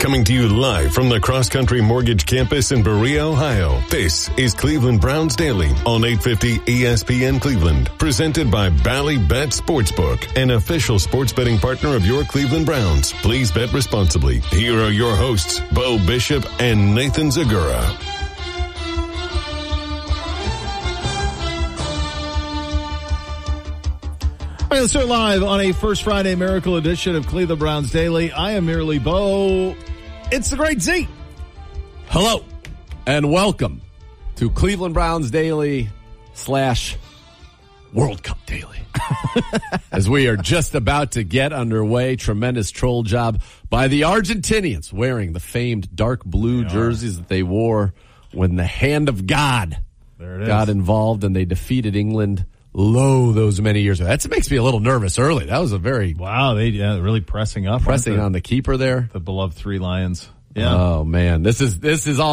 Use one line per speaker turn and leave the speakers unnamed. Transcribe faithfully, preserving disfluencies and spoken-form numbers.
Coming to you live from the Cross Country Mortgage Campus in Berea, Ohio. This is Cleveland Browns Daily on eight fifty E S P N Cleveland. Presented by Bally Bet Sportsbook, an official sports betting partner of your Cleveland Browns. Please bet responsibly. Here are your hosts, Bo Bishop and Nathan Zagura.
All right, let's start live on a First Friday Miracle edition of Cleveland Browns Daily. I am merely Bo. It's the Great Z.
Hello, and welcome to Cleveland Browns Daily slash World Cup Daily. As we are just about to get underway, tremendous troll job by the Argentinians wearing the famed dark blue jerseys that they wore when the hand of God
there it is.
got involved and they defeated England. Low those many years ago. That makes me a little nervous early. That was a very
wow. They yeah, really pressing up,
pressing on the keeper there.
The beloved Three Lions. Yeah.
Oh man, this is this is all.